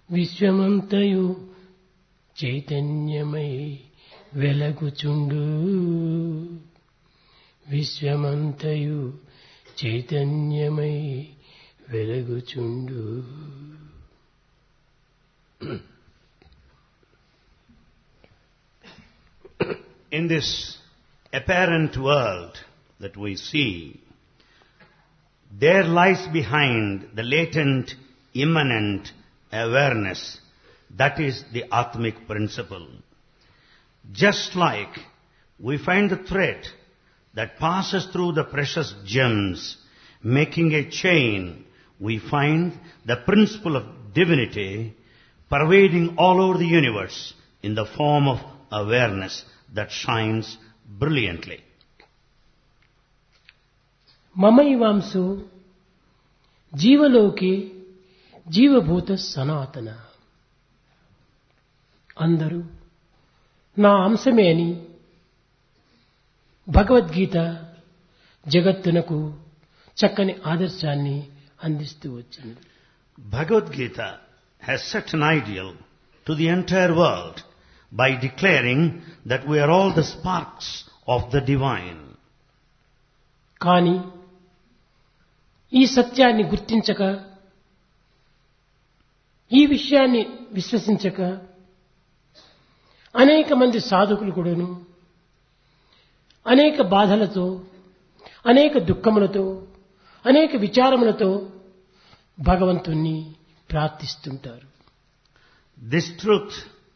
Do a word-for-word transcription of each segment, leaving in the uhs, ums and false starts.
విశ్వమంతయు చైతన్యమై వెలగుచుండు విశ్వమంతయు చైతన్యమై వెలగుచుండు. In this apparent world that we see, there lies behind the latent, immanent awareness. That is the Atmic principle. Just like we find the thread that passes through the precious gems, making a chain, we find the principle of divinity pervading all over the universe in the form of awareness that shines brilliantly. మమైవాంసో జీవలోకే జీవభూత సనాతన. అందరూ నా అంశమే అని భగవద్గీత జగత్తునకు చక్కని ఆదర్శాన్ని అందిస్తూ వచ్చింది. Bhagavad Gita has set an ideal to the entire world by declaring that we are all the sparks of the divine. కానీ ఈ సత్యాన్ని గుర్తించక, ఈ విషయాన్ని విశ్వసించక అనేక మంది సాధకులు కూడాను అనేక బాధలతో, అనేక దుఃఖములతో, అనేక విచారములతో భగవంతుణ్ణి ప్రార్థిస్తుంటారు. This truth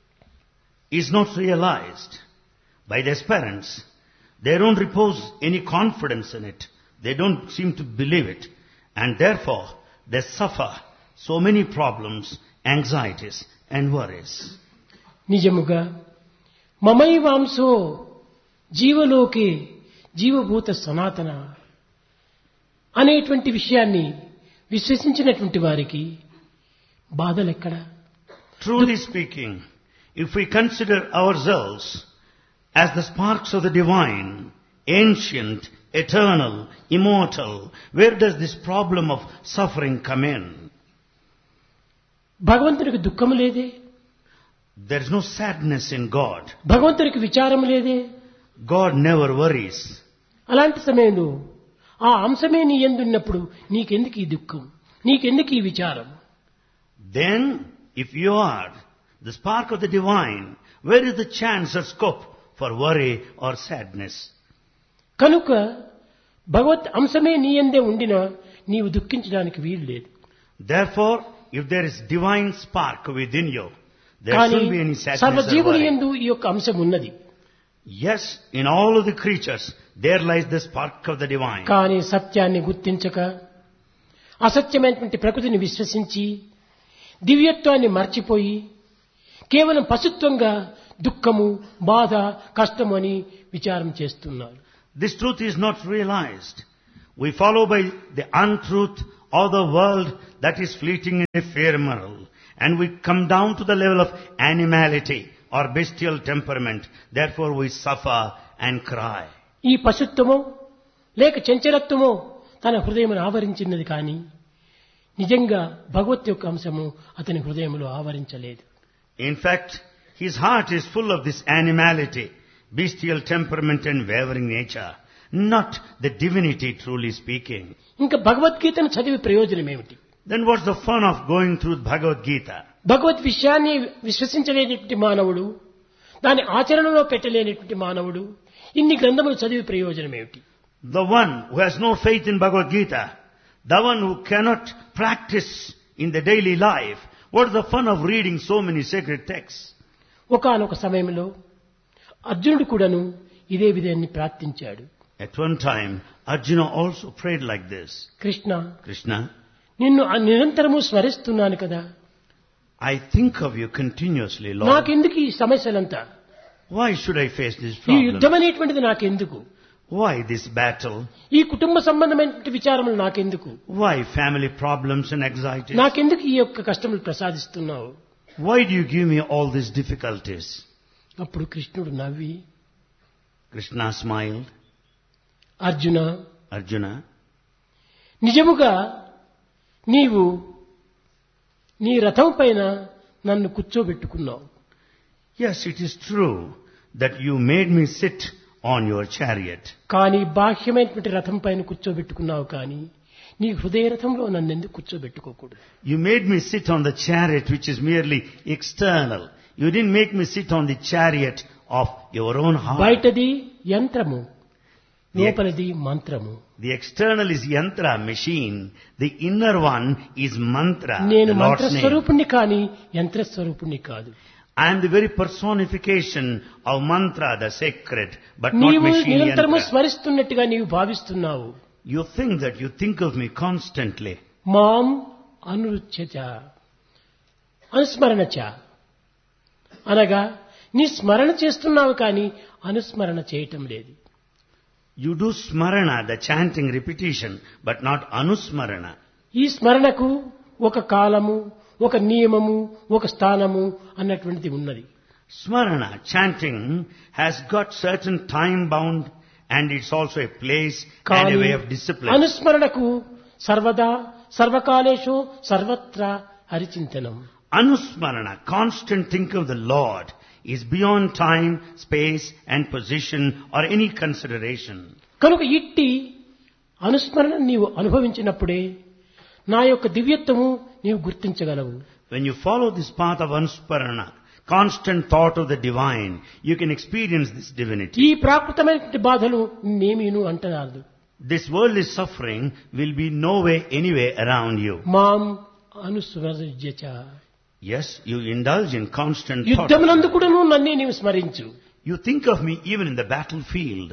is not realized by the aspirants. They don't repose any confidence in it. They don't seem to believe it. And therefore, they suffer so many problems, anxieties and worries. నిజముగా మమైవాంసో జీవలోకే జీవభూత సనాతన అనేటువంటి విషయాన్ని విశ్వసించినటువంటి వారికి బాధలెక్కడ? Truly speaking, if we consider ourselves as the sparks of the divine, ancient, eternal, immortal, where does this problem of suffering come in? భగవంతునికి దుఃఖము లేదే, There is no sadness in God. భగవంతునికి విచారం లేదే. God never worries. అలాంటి సమయంలో ఆ అంశమే నీ యందున్నప్పుడు నీకెందుకు ఈ దుఃఖం, నీకెందుకు ఈ విచారం? Then, if you are the spark of the divine, where is the chance or scope for worry or sadness? కనుక భగవత్ అంశమే నీ యందే ఉండినా నీవు దుఃఖించడానికి వీలు లేదు. Therefore, if there is divine spark within you, there కానీ shouldn't be any sadness or సర్వజీవుల worry. యందు ఈ యొక్క అంశం ఉన్నది. Yes, in all of the creatures, there lies the spark of the divine. కానీ సత్యాన్ని గుర్తించక అసత్యమైనటువంటి ప్రకృతిని విశ్వసించి దివ్యత్వాన్ని మర్చిపోయి కేవలం పశుత్వంగా దుఃఖము, బాధ, కష్టము అని విచారం చేస్తున్నారు. This truth is not realized. We follow by the untruth or the world that is fleeting and ephemeral, and we come down to the level of animality or bestial temperament. Therefore we suffer and cry. ఈ పశుత్వమో లేక చంచలత్వమో తన హృదయమును ఆవరించినది కానీ నిజంగా భగవత్ యొక్క అంశము అతని హృదయములో ఆవరించలేదు. In fact, his heart is full of this animality, bestial temperament and wavering nature, not the divinity truly speaking. ఇంకా భగవద్గీతను చదివి ప్రయోజనం ఏమిటి? Then what's the fun of going through Bhagavad Gita? భగవద్ విషయాన్ని విశ్వసించలేనటువంటి మానవుడు, దాని ఆచరణలో పెట్టలేనటువంటి మానవుడు ఇన్ని గ్రంథములు చదివి ప్రయోజనం ఏమిటి? The one who has no faith in Bhagavad Gita, the one who cannot practice in the daily life, what's the fun of reading so many sacred texts? ఒకానొక సమయంలో అర్జునుడు కూడాను ఇదే విధాన్ని ప్రార్థించాడు. At one time, Arjuna also prayed like this. Krishna, Krishna, నిన్ను నిరంతరము స్మరిస్తున్నాను కదా, I think of you continuously, Lord. నాకెందుకు ఈ సమస్యలంతా? Why should I face this ఈ problem? యుద్ధం అనేటువంటిది నాకెందుకు? Why this battle? ఈ కుటుంబ సంబంధమైనటువంటి విచారములు నాకెందుకు? Why family problems and anxieties? నాకెందుకు ఈ యొక్క కష్టములు ప్రసాదిస్తున్నావు? Why do you give me all these difficulties? అప్పుడు కృష్ణుడు నవ్వి, Krishna smiled. అర్జున, Arjuna, నిజముగా నీవు నీ రథం పైన నన్ను కూర్చోబెట్టుకున్నావు. Yes, it is true that you made me sit on your chariot. కానీ బాహ్యమైనటువంటి రథం పైన కూర్చోబెట్టుకున్నావు, కానీ నీ హృదయ రథంలో నన్ను ఎందుకు కూర్చోబెట్టుకోకూడదు? You made me sit on the chariot which is merely external. You didn't make me sit on the chariot of your own heart. బయటది యంత్రము, లోపలిది మంత్రము. The external is yantra, machine. The inner one is mantra, నేను the Lord's name. మంత్రస్వరూపుణ్ణి కానీ యంత్రస్వరూపుణ్ణి కాదు. I am the very personification of mantra, the sacred, but not నీవు machine నిరంతరము yantra. స్మరిస్తున్నట్టుగా నీవు భావిస్తున్నావు. You think that you think of me constantly. మాం అనురుచ్యచ అనుస్మరణచ అనగా నీ స్మరణ చేస్తున్నావు కానీ అనుస్మరణ చేయటం లేదు. You do smarana, the chanting repetition, but not anusmarana. ఈ స్మరణకు ఒక కాలము, ఒక నియమము, ఒక స్థానము అన్నటువంటిది ఉన్నది. Smarana, chanting, has got certain time bound and it's also a place and కానీ a way of discipline. అనుస్మరణకు సర్వదా సర్వకాలేషు సర్వత్రా హరిచింతనం. Anusmarana, constant think of the Lord, is beyond time, space and position or any consideration. కనుక ఇట్టి అనుస్మరణ నీవు అనుభవించినప్పుడే నా యొక్క దివ్యత్వము నీవు గుర్తించగలవు. When you follow this path of anusmarana, constant thought of the divine, you can experience this divinity. ఈ ప్రాకృతమైనటువంటి బాధలు నేమీను అంటరాదు. This worldly suffering will be no way, anyway around you. మాం అనుస్మరజ్యచ Yes, you indulge in constant thought. యుద్ధమునందు కూడాను నన్నే నీవు స్మరించు. You think of me even in the battlefield.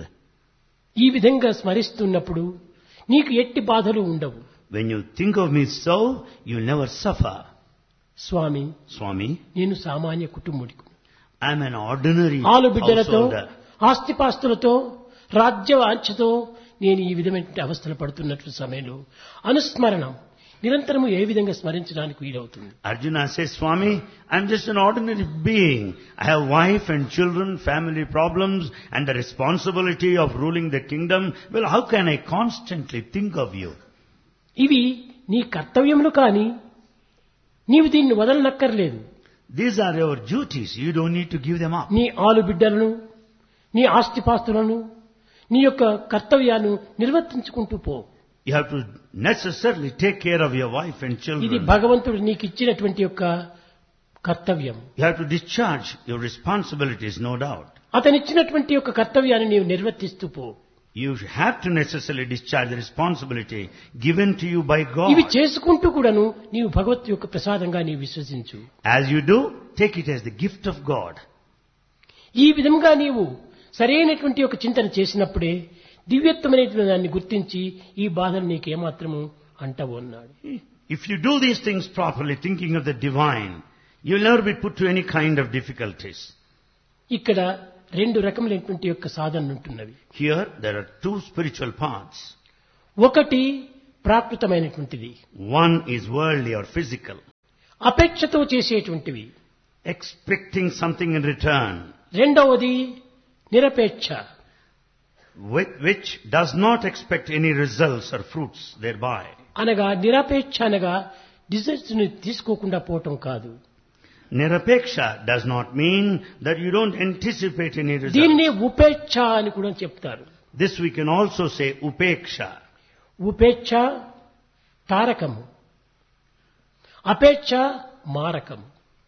ఈ విధంగా స్మరిస్తున్నప్పుడు నీకు ఎట్టి బాధలు ఉండవు. When you think of me so, you'll never suffer. Swamy, Swami, నేను సామాన్య కుటుంబుడికి I'm an ordinary ఆలు బిడ్డలతో householder. ఆస్తిపాస్తులతో రాజ్యవాంఛతో నేను ఈ విధమైన అవస్థలు పడుతున్నటువంటి సమయంలో అనుస్మరణం నిరంతరము ఏ విధంగా స్మరించడానికి వీలవుతుంది? Arjuna says, Swami, I'm just an ordinary being. I have wife and children, family problems, and the responsibility of ruling the kingdom. Well, how can I constantly think of you? ఇవి నీ కర్తవ్యములు కానీ నీవు దీన్ని వదలనక్కర్లేదు. These are your duties. You don't need to give them up. నీ ఆలు బిడ్డలను, నీ ఆస్తిపాస్తులను, నీ యొక్క కర్తవ్యాన్ని నిర్వర్తించుకుంటూ పో. You have to necessarily take care of your wife and ఇది children. భగవంతుడు నీకు ఇచ్చినటువంటి యొక్క కర్తవ్యం. You have to discharge your responsibilities, no doubt. అతనిచ్చినటువంటి యొక్క కర్తవ్యాన్ని నీవు నిర్వర్తిస్తూ పో. You have to necessarily discharge the responsibility given to you by God. ఇవి చేసుకుంటూ కూడాను నీవు భగవత్ యొక్క ప్రసాదంగా నీవు విశ్వసించు. As you do, take it as the gift of God. ఈ విధంగా నీవు సరైనటువంటి యొక్క చింతన చేసినప్పుడే దివ్యత్వమైనటువంటి దాన్ని గుర్తించి ఈ బాధలు నీకేమాత్రము అంటవు అన్నాడు. If you do these things properly, thinking of the divine, you'll never be put to any kind of difficulties. ఇక్కడ రెండు రకములైనటువంటి యొక్క సాధనలు ఉంటున్నవి. Here, there are two spiritual paths. ఒకటి ప్రాకృతమైనటువంటిది, One is worldly or physical, అపేక్షతో చేసేటువంటివి. expecting something in return, రెండవది నిరపేక్ష, with which does not expect any results or fruits thereby. అనగా నిరపేక్ష అనగా desires ని తీసుకోకుండా పోవటం కాదు. Nirapeksha does not mean that you don't anticipate any దీన్ని results. ఉపేక్ష అని కూడా చెప్తారు. This we can also say upeksha. ఉపేక్ష తారకము, అపేక్ష మారకము.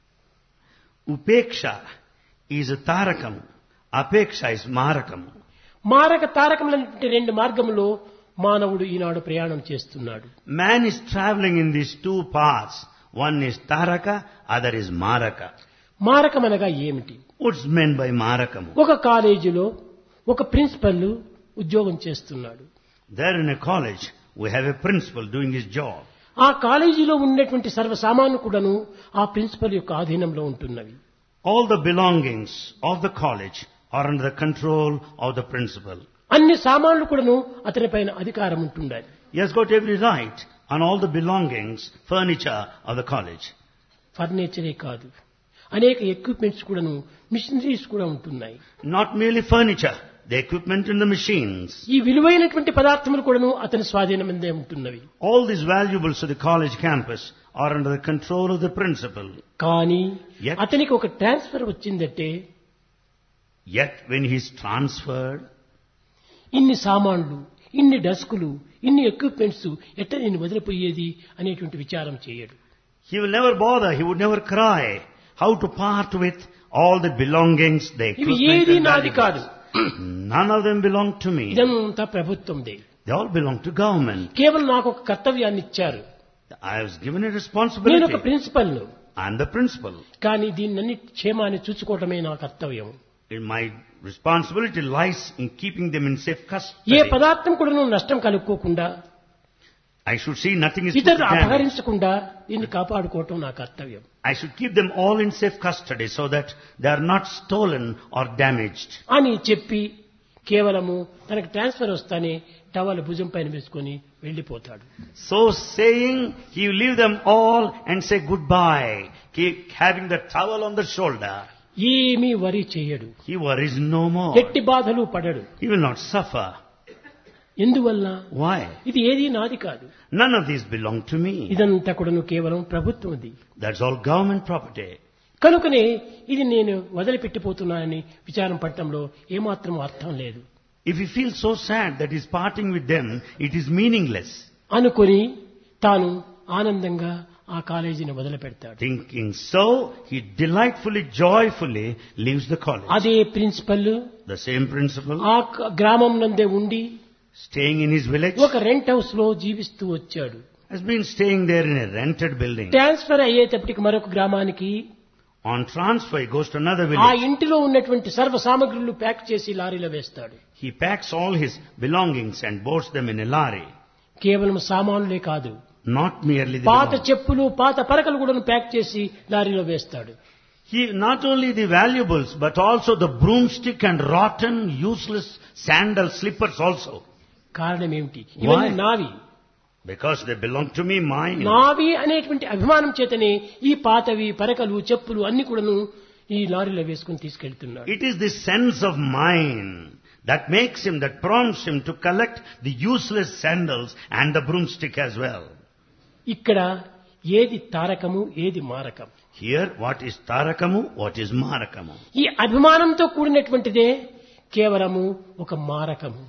Upeksha is a tarakam. Apeksha is marakam. మారక తారకములైనటువంటి రెండు మార్గములో మానవుడు ఈనాడు ప్రయాణం చేస్తున్నాడు. Man is traveling in these two paths. One is taraka, other is maraka. మారకం అనగా ఏమిటి? What's meant by marakam? ఒక కాలేజీలో ఒక ప్రిన్సిపల్ ఉద్యోగం చేస్తున్నాడు. There in a college, we have a principal doing his job. ఆ కాలేజీలో ఉన్నటువంటి సర్వ సామాను కూడాను ఆ ప్రిన్సిపల్ యొక్క ఆధీనంలో ఉంటున్నవి. All the belongings of the college are under the control of the principal. అన్ని సామాన్లు కూడాను అతని పైన అధికారం ఉంటుండాలి. He has got every right on all the belongings, furniture of the college. ఫర్నిచరే కాదు, అనేక ఎక్విప్మెంట్స్ కూడాను, మిషనరీస్ కూడా ఉంటున్నాయి. Not merely furniture, the equipment and the machines. ఈ విలువైనటువంటి పదార్థములు కూడాను అతని స్వాధీనమందే ఉంటున్నవి. All these valuables of the college campus are under the control of the principal. కానీ Yet- అతనికి ఒక ట్రాన్స్ఫర్ వచ్చిందంటే Yet when he is transferred, ఇన్ని సామాన్లు, ఇన్ని డస్కులు, ఇన్ని ఎక్విప్మెంట్స్ ఎట్ట నేను వదిలిపోయేది అనేటువంటి విచారం చేయడు. he will never bother, he would never cry how to part with all the belongings, the ఇవి equipment ఏది and నాది కాదు. valuables. None of them belong to me. ఇదంతా ప్రభుత్వందే. They all belong to government. కేవలం నాకు ఒక కర్తవ్యాన్ని ఇచ్చారు. I was given a నేను ఒక responsibility. ప్రిన్సిపల్ను. I am the principal. కానీ దీన్ని క్షేమాన్ని చూసుకోవటమే నా కర్తవ్యం. In my responsibility lies in keeping them in safe A custody. పదార్థం కూడా నువ్వు నష్టం కలుక్కోకుండా, I should see nothing is put to ఇతరులు damage. అపహరించకుండా దీన్ని కాపాడుకోవటం నా కర్తవ్యం I should keep them all in safe custody so that they are not stolen or damaged. అని చెప్పి కేవలము తనకు ట్రాన్స్ఫర్ వస్తానే టవల్ భుజం పైన వేసుకొని వెళ్లిపోతాడు. So saying, he will leave them all and say goodbye, keep having the towel on the shoulder. ఏమీ వరి చేయడు. He worries no more. ఎట్టి బాధలు పడడు. He will not suffer. ఎందువల్ల? Why? ఇది ఏది నాది కాదు. None of these belong to me. ఇదంతా కూడాను కేవలం ప్రభుత్వంది. That's all government property. కనుకనే ఇది నేను వదిలిపెట్టిపోతున్నానని విచారం పడటంలో ఏమాత్రం అర్థం లేదు. If he feels so sad that he's parting with them, it is meaningless. అనుకొని తాను ఆనందంగా ఆ కాలేజీని వదిలిపెడతాడు. Thinking so, he delightfully, joyfully leaves the college. అదే ప్రిన్సిపల్ The same principal, ఆ గ్రామం నందే ఉండి staying in his village, ఒక రెంట్ హౌస్ లో జీవిస్తూ వచ్చాడు. has been staying there in a rented building. Transfer అయ్యేటప్పటికి మరొక గ్రామానికి On transfer, he goes to another ఆ village. ఇంటిలో ఉన్నటువంటి సర్వ సామగ్రులు ప్యాక్ చేసి లారీలో వేస్తాడు. He packs all his belongings and boards them in a lorry. కేవలం సామానులే కాదు, Not merely the పాత belongings. చెప్పులు, పాత పరకలు కూడా ప్యాక్ చేసి లారీలో వేస్తాడు. He, not only the valuables, but also the broomstick and rotten, useless sandal slippers also. కారణం ఏమిటి? ఇవన్నీ Why? నావి. Because they belong to me, mine. నావి అనేటువంటి అభిమానం చేతనే ఈ పాతవి పరకలు చెప్పులు అన్ని కూడాను ఈ లారీలో వేసుకుని తీసుకెళ్తున్నాడు. It is the sense of mine that makes him, that prompts him to collect the useless sandals and the broomstick as well. ఇక్కడ ఏది తారకము, ఏది మారకం? Here, what is tarakamu, what is marakamu? ఈ అభిమానంతో కూడినటువంటిదే కేవలము ఒక మారకము.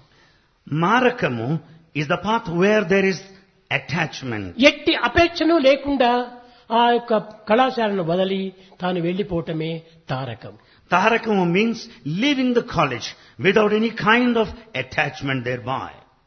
Marakamu is the path where there is attachment. ఎట్టి అపేక్షను లేకుండా ఆ యొక్క కళాశాలను వదిలి తాను వెళ్లిపోవటమే Tarakam. Tarakamu means leaving the college without any kind of attachment thereby.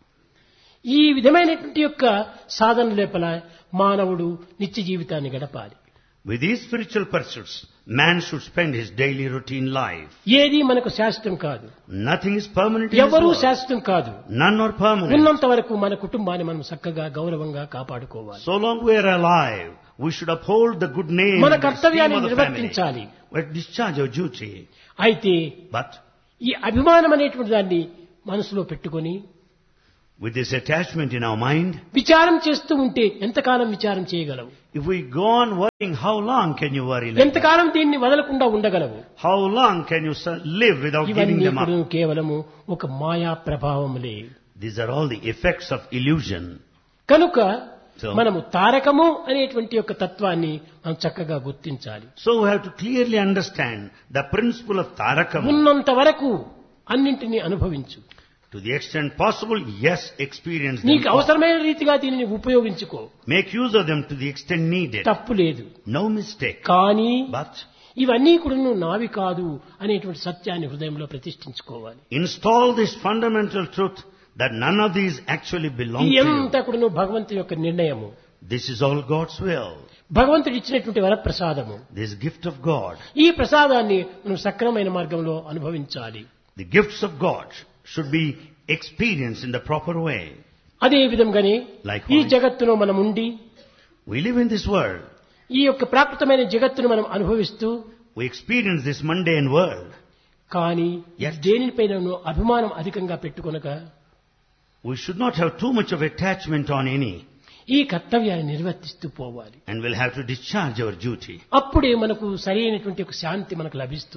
ఈ విధమైనటువంటి యొక్క సాధన లోపల మానవుడు నిత్య జీవితాన్ని గడపాలి. With these spiritual pursuits, man should spend his daily routine life. ఏది మనకు శాశ్వతం కాదు, Nothing is permanent in this ఎవరూ world. శాశ్వతం కాదు. None are permanent. ఉన్నంత వరకు మన కుటుంబాన్ని మనం చక్కగా గౌరవంగా కాపాడుకోవాలి. So long we are alive, we should uphold the good name మన and esteem కర్తవ్యాన్ని of the family. నిర్వర్తించాలి. We discharge our duty. అయితే But ఈ అభిమానం అనేటువంటి దాన్ని మనసులో పెట్టుకొని with this attachment in our mind, విచారం చేస్తూ ఉంటే ఎంతకాలం విచారం చేయగలవు? if we go on worrying, how long can you worry like that? ఎంతకాలం దీన్ని వదలకుండా ఉండగలవు? How long can you su- live without giving ఇవన్నీ them up? కూడా కేవలము ఒక మాయా ప్రభావములే. These are all the effects of illusion. కనుక So- మనము తారకము అనేటువంటి యొక్క తత్వాన్ని మనం చక్కగా గుర్తించాలి. So we have to clearly understand the principle of tarakamu. ఉన్నంత వరకు అన్నింటినీ అనుభవించు. To the extent possible, yes, experience them. నీకు all. అవసరమైన రీతిగా దీనిని ఉపయోగించుకో, Make use of them to the extent needed. తప్పు లేదు. No mistake. కానీ But ఇవన్నీ కూడా నువ్వు నావి కాదు అనేటువంటి సత్యాన్ని హృదయంలో ప్రతిష్ఠించుకోవాలి. install this fundamental truth that none of these actually belong ఇది to you. ఎంత కూడా నువ్వు భగవంతుని యొక్క నిర్ణయము, This is all God's will. భగవంతుడు ఇచ్చినటువంటి వరప్రసాదము. This gift of God. ఈ ప్రసాదాన్ని మనం సక్రమైన మార్గంలో అనుభవించాలి. The gifts of God should be experienced in the proper way. అదే విధంగానే Likewise. ఈ జగత్తులో మనం ఉండి We live in this world. ఈ యొక్క ప్రాకృతమైన జగత్తును మనం అనుభవిస్తూ We experience this mundane world. కానీ Yes. దేనిపైన అభిమానం అధికంగా పెట్టుకొనక We should not have too much of attachment on any, ఈ కర్తవ్యాన్ని నిర్వర్తిస్తూ పోవాలి. and we'll have to discharge our duty. అప్పుడే మనకు సరైనటువంటి ఒక శాంతి మనకు లభిస్తుంది.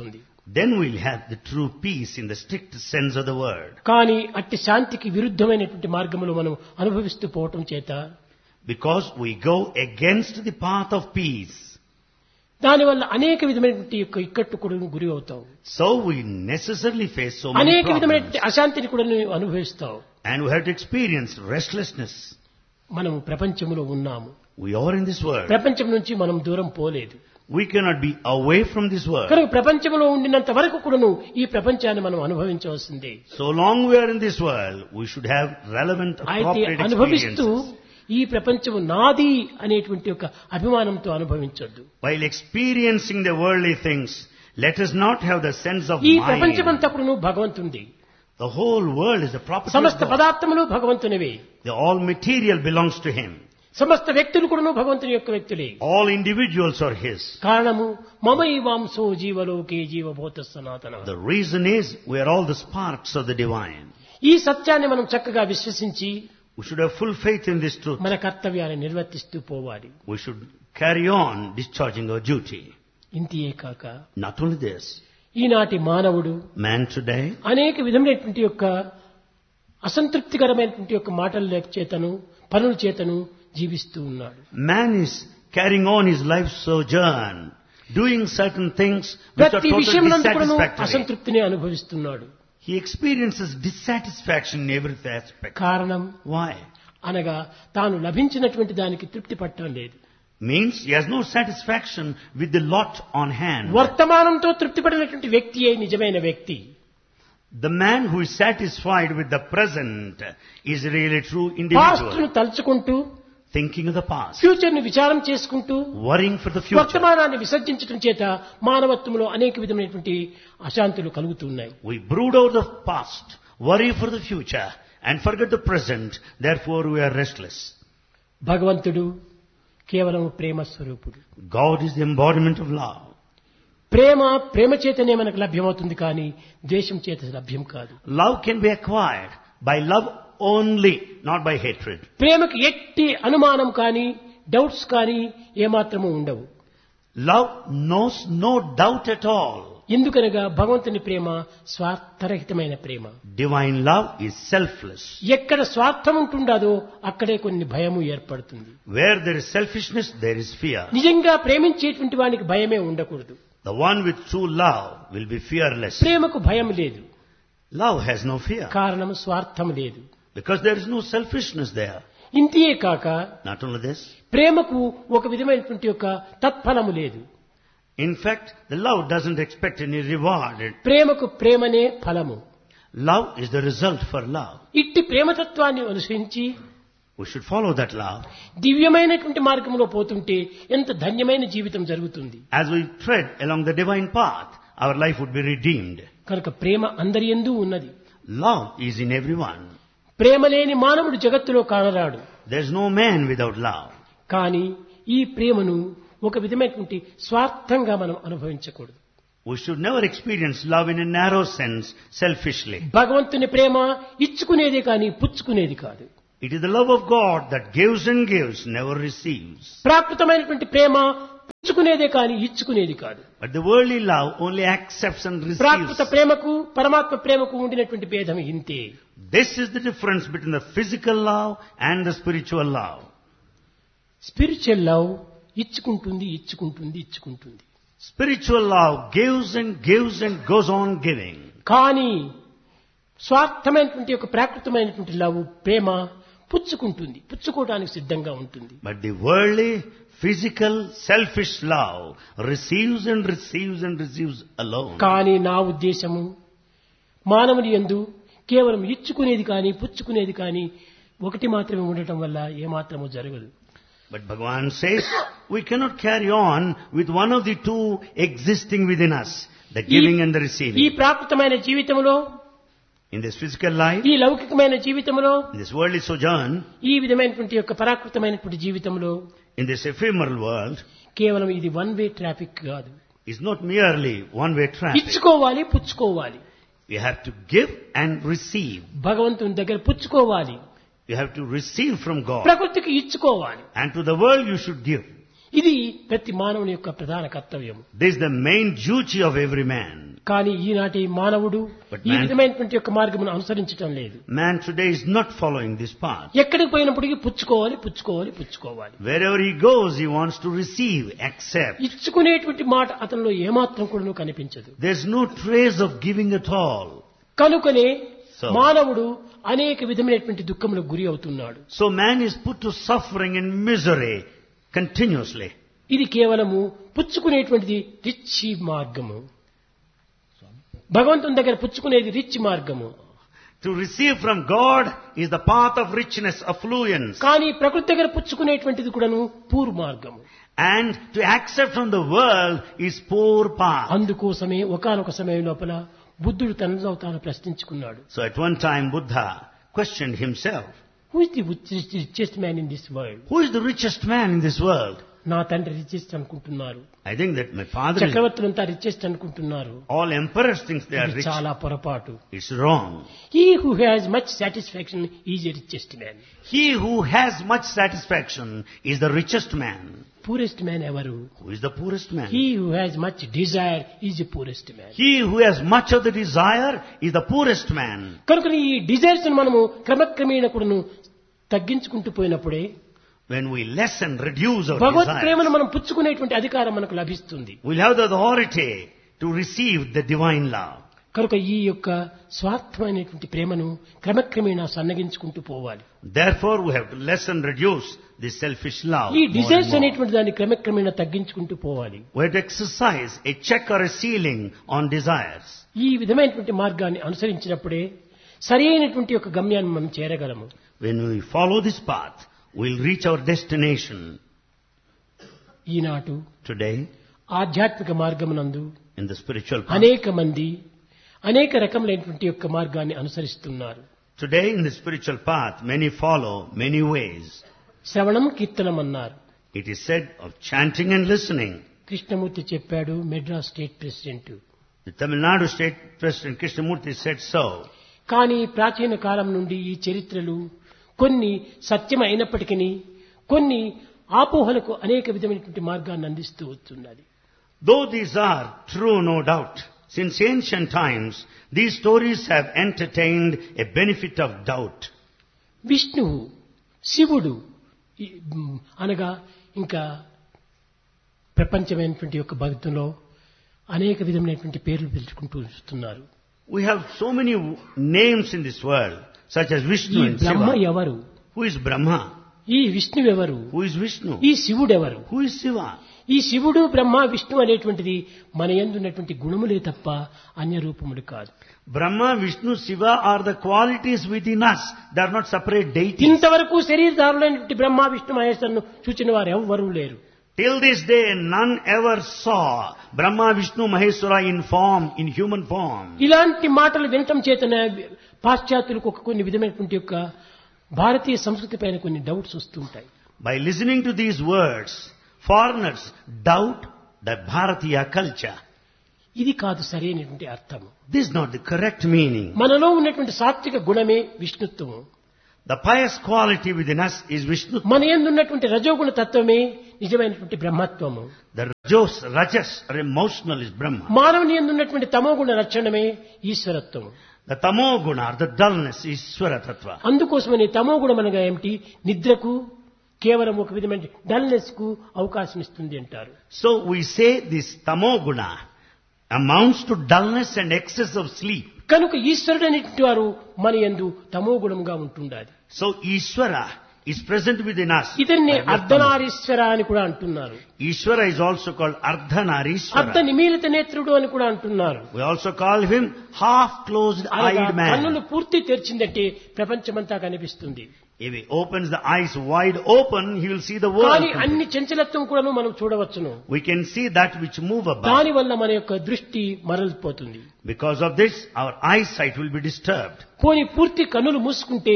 then we'll have the true peace in the strict sense of the word. కానీ అట్టి శాంతికి విరుద్ధమైనటువంటి మార్గములు మనం అనుభవిస్తూ పోవటం చేత, Because we go against the path of peace, దానివల్ల అనేక విధమైనటువంటి యొక్క ఇక్కట్టు కూడా గురి అవుతావు, so we necessarily face so many అనేక problems. విధమైనటువంటి అశాంతిని కూడా నువ్వు అనుభవిస్తావు. And we have to experience restlessness. మనము ప్రపంచంలో ఉన్నాము. We are in this world. ప్రపంచం నుంచి మనం దూరం పోలేదు. We cannot be away from this world. కనుక ప్రపంచంలో ఉండినంత వరకు కూడాను ఈ ప్రపంచాన్ని మనం అనుభవించవలసిందే. So long we are in this world, we should have relevant, అయితే appropriate అనుభవిస్తూ experiences. ఈ ప్రపంచము నాది అనేటువంటి ఒక అభిమానంతో అనుభవించొద్దు. While experiencing the worldly things, let us not have the sense of ఈ mine. ప్రపంచమంతా కూడాను భగవంతునిది. The whole world is the property of సమస్త God. పదార్థములు భగవంతునివే. The all material belongs to Him. సమస్త వ్యక్తులు కూడాను భగవంతుని యొక్క వ్యక్తులే. All individuals are His. కారణము మమైవాంసో జీవలోకే జీవభూత సనాతన. The reason is we are all the sparks of the divine. ఈ సత్యాన్ని మనం చక్కగా విశ్వసించి We should have full faith in this truth. మన కర్తవ్యాన్ని నిర్వర్తిస్తూ పోవాలి. We should carry on discharging our duty. ఇంతియే కాక Not only this, ఈనాటి మానవుడు man today అనేక విధమైనటువంటి యొక్క అసంతృప్తికరమైనటువంటి యొక్క మాటల చేతను పనుల చేతను జీవిస్తూ ఉన్నాడు. man is carrying on his life sojourn, doing certain things which are ప్రతి totally విషయంలో dissatisfactory. అసంతృప్తిని అనుభవిస్తున్నాడు. He experiences dissatisfaction in every aspect. కారణం Why? అనగా తాను లభించినటువంటి దానికి తృప్తి పట్టడం లేదు. Means he has no satisfaction with the lot on hand. వర్తమానంతో తృప్తి పడినటువంటి వ్యక్తియే నిజమైన వ్యక్తి. The man who is satisfied with the present is really true past ను individual. తలుచుకుంటూ Thinking of the past, future ను విచారం చేసుకుంటూ worrying for the future. వర్తమానాన్ని విసర్జించడం చేత మానవత్వంలో అనేక విధమైనటువంటి అశాంతులు కలుగుతున్నాయి. We brood over the past, worry for the future, and forget the present. Therefore we are restless. భగవంతుడు కేవలం ప్రేమ స్వరూపుడు. God is the embodiment of love. ప్రేమ ప్రేమ చేతనే మనకు లభ్యమవుతుంది కానీ ద్వేషం చేత లభ్యం కాదు. Love can be acquired by love only, not by hatred. ప్రేమకు ఎట్టి అనుమానం కానీ డౌట్స్ కానీ ఏమాత్రము ఉండవు. Love knows no doubt at all. ఎందుకనగా భగవంతుని ప్రేమ స్వార్థరహితమైన ప్రేమ. Divine love is selfless. ఎక్కడ స్వార్థం ఉంటుండదో అక్కడే కొన్ని భయము ఏర్పడుతుంది. Where there is selfishness, there is fear. నిజంగా ప్రేమించేటువంటి వానికి భయమే ఉండకూడదు. The one with true love will be fearless. ప్రేమకు భయం లేదు. Love has no fear. కారణం స్వార్థం లేదు. Because there is no selfishness there. ఇంతియే కాక Not only this, ప్రేమకు ఒక విధమైనటువంటి యొక్క తత్ఫలము లేదు. in fact, the love doesn't expect any reward. ప్రేమకు ప్రేమనే ఫలము. Love is the result for love. ఇట్టి ప్రేమతత్వాన్ని అనుసరించి We should follow that love. దివ్యమైనటువంటి మార్గంలో పోతుంటే ఎంత ధన్యమైన జీవితం జరుగుతుంది. As we tread along the divine path, our life would be redeemed. కనుక ప్రేమ అందరి యందు ఉన్నది. Love is in everyone. ప్రేమ లేని మానవుడు జగత్తులో కానరాడు. There is no man without love. కానీ ఈ ప్రేమను ఒక విధమైనటువంటి స్వార్థంగా మనం అనుభవించకూడదు. We should never experience love in a narrow sense, selfishly. భగవంతుని ప్రేమ ఇచ్చుకునేది కానీ పుచ్చుకునేది కాదు. It is the love of God that gives and gives, never receives. ప్రాకృతమైనటువంటి ప్రేమ పుచ్చుకునేదే కానీ ఇచ్చుకునేది కాదు. But the worldly love only accepts and Prakrit receives. ప్రేమకు పరమాత్మ ప్రేమకు ఉండినటువంటి భేదం ఇంతే. This is the difference between the physical love and the spiritual love. Spiritual love ఇచ్చుకుంటుంది ఇచ్చుకుంటుంది ఇచ్చుకుంటుంది. Spiritual love gives and gives and goes on giving. కానీ స్వార్థమైనటువంటి ఒక ప్రాకృతమైనటువంటి love ప్రేమ పుచ్చుకుంటుంది, పుచ్చుకోవడానికి సిద్ధంగా ఉంటుంది. But the worldly, physical, selfish love receives and receives and receives alone. కానీ నా ఉద్దేశము మానవుని యందు కేవలం ఇచ్చుకునేది కానీ పుచ్చుకునేది కానీ ఒకటి మాత్రమే ఉండటం వల్ల ఏమాత్రము జరగదు. But Bhagavan says we cannot carry on with one of the two existing within us, the giving and the ఈ receiving. ప్రాకృతమైన జీవితంలో, In this physical life, ఈ లౌకికమైన జీవితంలో, in this worldly sojourn, ఈ విధమైనటువంటి యొక్క పరాకృతమైనటువంటి జీవితంలో in this ephemeral world, కేవలం ఇది వన్ వే ట్రాఫిక్ కాదు. is not merely one-way traffic. ఇచ్చుకోవాలి, పుచ్చుకోవాలి. You have to give and receive. భగవంతుని దగ్గర పుచ్చుకోవాలి, You have to receive from God. ప్రకృతికి ఇచ్చుకోవాలి. And to the world you should give. ఇది ప్రతి మానవుని యొక్క ప్రధాన కర్తవ్యం. This is the main duty of every man. కానీ ఈనాటి మానవుడు But ఈ man- విధమైనటువంటి యొక్క మార్గమును అనుసరించటం లేదు. Man today is not following this path. ఎక్కడికి పోయినప్పటికీ పుచ్చుకోవాలి పుచ్చుకోవాలి పుచ్చుకోవాలి. Wherever he goes, he wants to receive, accept. ఇచ్చుకునేటువంటి మాట అతనిలో ఏమాత్రం కూడా కనిపించదు. There's no trace of giving at all. కనుకనే So- మానవుడు అనేక విధమైనటువంటి దుఃఖములకు గురి అవుతున్నాడు. So man is put to suffering and misery continuously. ఇది కేవలము పుచ్చుకునేటువంటిది రిచ్ మార్గము. భగవంతుని దగ్గర పుచ్చుకునేది రిచ్ మార్గము. To receive from God is the path of richness, affluence. కానీ ప్రకృతి దగ్గర పుచ్చుకునేటువంటిది కూడాను పూర్ మార్గము. And to accept from the world is poor path. అందుకోసమే ఒకానొక సమయం లోపల బుద్ధుడు తనలో తాను ప్రశ్నించుకున్నాడు. So at one time Buddha questioned himself. Who is the richest man in this world? Who is the richest man in this world? నా తండ్రి richest అనుకుంటున్నారు, I think that my father is, చక్రవర్తులంతా richest అనుకుంటున్నారు. all emperors think they are ఇది rich. చాలా పొరపాటు. It's wrong. He who has much satisfaction is a richest man. He who has much satisfaction is the richest man. Poorest man ఎవరు? Who is the poorest man? He who has much Dzire is a poorest man. He who has much of the desire is the poorest man. కనుక ఈ desires మనము క్రమక్రమేణ కూడాను తగ్గించుకుంటూ పోయినప్పుడే When we lessen, reduce our Bhagwat desires, ప్రేమను మనం పుచ్చుకునేటువంటి అధికారం మనకు లభిస్తుంది. we'll have the authority to receive the divine love. కనుక ఈ యొక్క స్వార్థమైనటువంటి ప్రేమను క్రమక్రమేణా సన్నగించుకుంటూ పోవాలి. Therefore, we have to lessen, reduce this selfish love. ఈ more and డిజైర్స్ more. అనేటువంటి దాన్ని క్రమక్రమేణా తగ్గించుకుంటూ పోవాలి. We have to exercise a check or a ceiling on desires. ఈ విధమైనటువంటి మార్గాన్ని అనుసరించినప్పుడే సరి అయినటువంటి యొక్క గమ్యాన్ని మనం చేరగలము. When we follow this path, we'll reach our destination. ఈనాటు Today, ఆధ్యాత్మిక మార్గమునందు in the spiritual path, అనేక మంది అనేక రకములైనటువంటి యొక్క మార్గాన్ని అనుసరిస్తున్నారు. today in the spiritual path, many follow many ways. శ్రవణం కీర్తనం అన్నారు. It is said of chanting and listening. Krishnamurthy చెప్పాడు, Madras state president. The Tamil Nadu State President Krishnamurti said so. కానీ ప్రాచీన కాలం నుండి ఈ చరిత్రలు కొన్ని సత్యం అయినప్పటికీ కొన్ని ఆపోహలకు అనేక విధమైనటువంటి మార్గాన్ని అందిస్తూ వస్తున్నది. Though these are true, no doubt, since ancient times, these stories have entertained a benefit of doubt. విష్ణువు, శివుడు ఈ- మ్, అనగా ఇంకా ప్రపంచమైనటువంటి యొక్క భక్తులో అనేక విధమైనటువంటి పేర్లు పిలుచుకుంటూ వస్తున్నారు. We have so many w- names in this world, such as ఈ Vishnu and బ్రహ్మ Shiva. ఎవరు? Who is Brahma? ఈ విష్ణువు ఎవరు? Who is Vishnu? ఈ శివుడెవరు? Who is Shiva? ఈ శివుడు బ్రహ్మ విష్ణు అనేటువంటిది మన యందున్నటువంటి గుణములే తప్ప అన్య రూపములు కాదు. Brahma, Vishnu, Shiva are the qualities within us. They are not separate deities. ఇంతవరకు శరీరధారులైనటువంటి బ్రహ్మ విష్ణు మహేశ్వరులను చూచిన వారు ఎవ్వరూ లేరు. Till this day, none ever saw Brahma, Vishnu, Maheshwara in form, in human form. ఇలాంటి మాటలు వినటం చేతనే పాశ్చాత్యులకు ఒక కొన్ని విధమైనటువంటి యొక్క భారతీయ సంస్కృతి పైన కొన్ని డౌట్స్ వస్తుంటాయి. By listening to these words, foreigners doubt the Bharatiya culture. ఇది కాదు సరైనటువంటి అర్థము. This is not the correct meaning. మనలో ఉన్నటువంటి సాత్విక గుణమే విష్ణుత్వము. The pious quality within us is Vishnu. మన యందు ఉన్నటువంటి రజోగుణ తత్వమే నిజమైనటువంటి బ్రహ్మత్వము. The Rajas, Rajas or emotional is Brahma. మానవుని యందు ఉన్నటువంటి తమోగుణ లక్షణమే ఈశ్వరత్వము. The Tamoguna or the dullness is Swara Tattva. అందుకోసమని తమోగుణం అనగా ఏమిటి? నిద్రకు కేవలం ఒక విధమైన డల్నెస్ కు అవకాశం ఇస్తుంది అంటారు. So we say this Tamoguna amounts to dullness and excess of sleep. కనుక ఈశ్వరుడు అనేటువంటి వారు మన యందు తమోగుణంగా ఉంటుండాలి. So Ishvara is present within us. ఇతన్ని by way of అర్ధనారీశ్వర అని కూడా అంటున్నారు. Tamo. Ishvara is also called అర్ధ Ardhanarishvara. నిమీలిత నేత్రుడు అని కూడా అంటున్నారు. We also call him half-closed అనగా eyed man. కన్నులు పూర్తి తెరిచిందంటే ప్రపంచమంతా కనిపిస్తుంది. If he opens the eyes wide open, he will see the world. కానీ అన్ని చంచలత్వం కూడా మనం చూడవచ్చును. We can see that which move about. దాని వల్ల మన యొక్క దృష్టి మరలిపోతుంది. Because of this, our eyesight will be disturbed. పోని పూర్తి కన్నులు మూసుకుంటే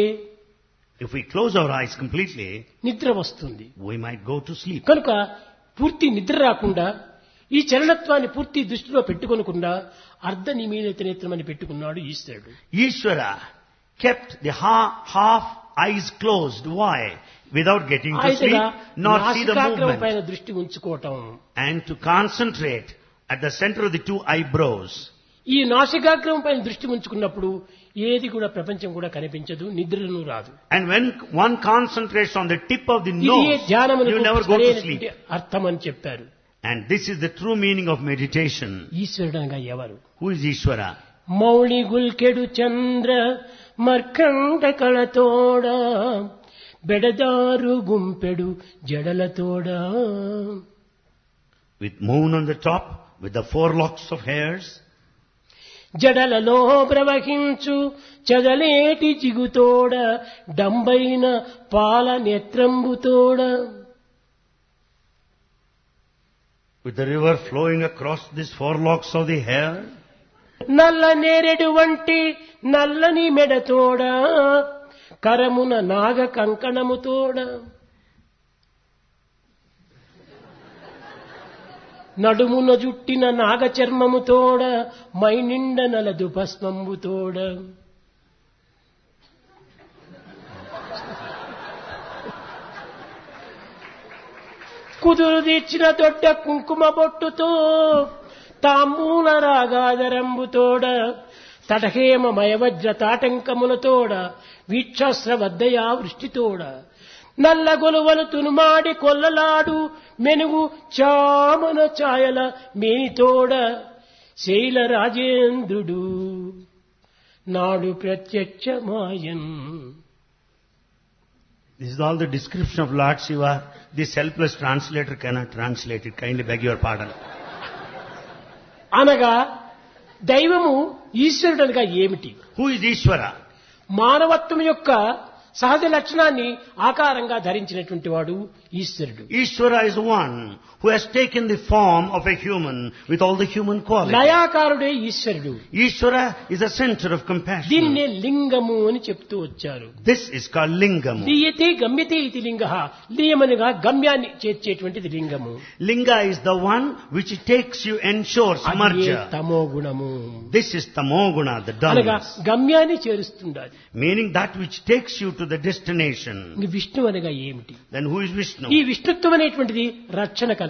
If we close our eyes completely, నిద్ర వస్తుంది. we might go to sleep. కనుక పూర్తి నిద్ర రాకుండా ఈ చలనత్వాన్ని పూర్తి దృష్టిలో పెట్టుకొనకుండా అర్ధ నిమీలిత నేత్రం అని పెట్టుకున్నాడు ఈశ్వరుడు. Ishvara kept the half, half eyes closed. Why? Without getting to ఆయనగా sleep, nor see the నాసికాగ్రం movement. పైన దృష్టి ఉంచుకోవటం. And to concentrate at the center of the two eyebrows. ఈ నాసికాగ్రం పైన దృష్టి ఉంచుకున్నప్పుడు ఏది కూడా ప్రపంచం కూడా కనిపించదు, నిద్రను రాదు. And when one concentrates on the tip of the ఇది nose, ధ్యానమునకు you will never go to sleep. సరైనటువంటి అర్థం అని చెప్పారు. And this is the true meaning of meditation. ఈశ్వరుడు అనగా ఎవరు? Who is Ishvara? Mouli గుల్కెడు Chandra మర్కండ కళతోడ బెడదారు గుంపెడు జడలతోడ. With moon on the top, with the four locks of hairs. జడలలో ప్రవహించు చదలేటి జిగుతోడ డంబైన పాల నేత్రంబుతోడ. With the river flowing across these four locks of the hair. నల్ల నేరెడు వంటి నల్లని మెడతోడ కరమున నాగ కంకణముతోడ. నడుమున జుట్టిన నాగ చర్మముతోడ మైనిండ నలదు భస్మంబుతోడ. కుదురు తీర్చిన దొడ్డ కుంకుమ బొట్టుతో తాంబూల రాగాదరంబుతోడ తటహేమ మయవజ్ర తాటంకములతోడ వీక్షస్ర వద్దయా వృష్టితోడ నల్ల గొలువలు తునుమాడి కొల్లలాడు మెనుగు చామన ఛాయల మేనితోడ శైల రాజేంద్రుడు నాడు ప్రత్యక్షమాయన్. This is all the description of Lord Shiva. This helpless translator cannot translate it. Kindly beg your pardon. అనగా దైవము ఈశ్వరుడు అనగా ఏమిటి? Who is Ishvara? మానవత్వం యొక్క సహజ లక్షణాన్ని ఆకారంగా ధరించినటువంటి వాడు ఈశ్వరుడు. Ishvara is one who has taken the form of a human with all the human qualities. లయాకారుడే ఈశ్వరుడు. Ishvara is a center of compassion. దీన్నే లింగము అని చెప్తూ వచ్చారు. This is called Lingam. లీయతే గమ్యతే ఇది లింగ. లీయమనగా గమ్యాన్ని చేర్చేటువంటిది లింగము. Linga is the one which takes you, ensures అదే merger. తమో గుణము. This is tamoguna, the అనగా dullness. గమ్యాన్ని చేరుస్తుండాలి. Meaning that which takes you to the destination. ఇంక విష్ణు అనగా ఏమిటి? Then who is Vishnu? ఈ విష్ణుత్వం అనేటువంటిది రక్షణకర్త.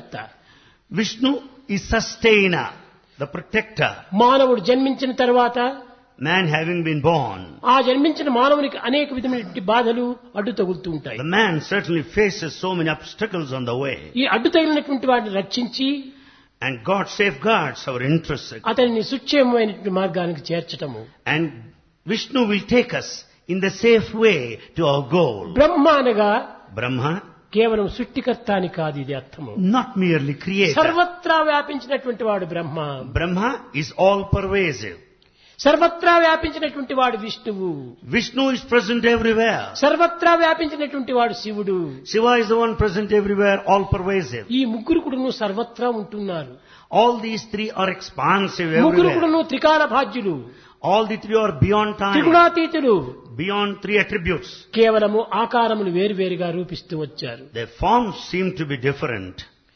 Vishnu is sustainer, the protector. మానవుడు జన్మించిన తర్వాత Man having been born, ఆ జన్మించిన మానవునికి అనేక విధమైనటువంటి బాధలు అడ్డు తగులుతూ ఉంటాయి. the man certainly faces so many obstacles on the way. ఈ అడ్డు తగిలినటువంటి వాటిని రక్షించి And God safeguards our interests. అతనిని సుక్షేమమైనటువంటి మార్గానికి చేర్చటము. And Vishnu will take us in the safe way to our goal. బ్రహ్మ అనగా Brahma, కేవలం సృష్టికర్త అని కాదు ఇది అర్థము. not merely creator. సర్వత్రా వ్యాపించినటువంటి వాడు బ్రహ్మ. Brahma is all pervasive. సర్వత్రా వ్యాపించినటువంటి వాడు విష్ణువు. Vishnu is present everywhere. సర్వత్రా వ్యాపించినటువంటి వాడు శివుడు. Shiva is the one present everywhere, all pervasive. ఈ ముగ్గురు కూడాను సర్వత్రా ఉంటున్నారు. All these three are expansive ముగ్గురు everywhere. కూడాను త్రికాల భాజ్యులు, All the three are beyond time, త్రిగుణాతీతులు. beyond three attributes. కేవలము ఆకారములు వేరువేరుగా రూపిస్తూ వచ్చారు. Their forms seem to be different.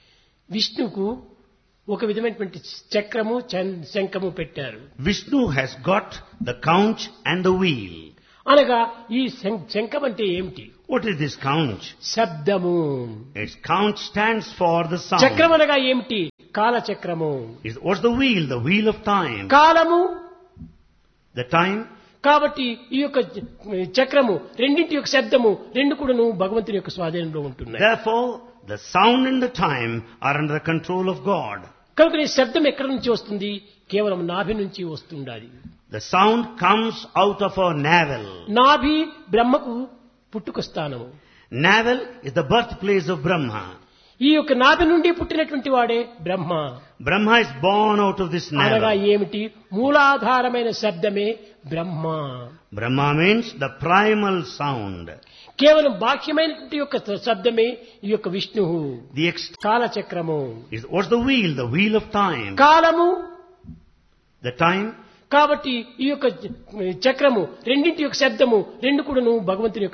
విష్ణుకు ఒక విధమైనటువంటి చక్రము చం- శంఖము పెట్టారు. Vishnu has got the conch and the wheel. అనగా ఈ శం- శంఖం అంటే ఏమిటి? What is this conch? శబ్దము. Its conch stands for the చక్రం sound. అనగా ఏమిటి? కాలచక్రము. Is- What's the wheel? The wheel of time. కాలము. The time. కాబట్టి ఈ యొక్క చక్రము రెండింటి యొక్క శబ్దము రెండు కూడాను భగవంతుని యొక్క స్వాధీనంలో ఉంటున్నాయి. Therefore, the sound and the time are under the control of God. కనుక ఈ శబ్దం ఎక్కడి నుంచి వస్తుంది? కేవలం నాభి నుంచి వస్తుండాలి. The sound comes out of our navel. నాభి బ్రహ్మకు పుట్టుక స్థానము. Navel is the birthplace of Brahma. ఈ యొక్క నాభి నుండి పుట్టినటువంటి వాడే బ్రహ్మ. Brahma is born out of this అనగా navel. ఏమిటి? మూలాధారమైన శబ్దమే బ్రహ్మ. Brahma means the primal sound. కేవలం బాహ్యమైనటువంటి యొక్క శబ్దమే ఈ యొక్క విష్ణువు. The ex- కాలచక్రము. is what's the wheel? The wheel of time. కాలము. The time. కాబట్టి ఈ యొక్క చక్రము రెండింటి యొక్క శబ్దము రెండు కూడాను భగవంతుని యొక్క